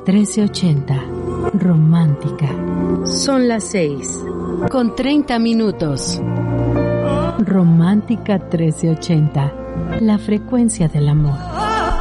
1380. Romántica. Son las 6:30. Romántica 1380. La frecuencia del amor.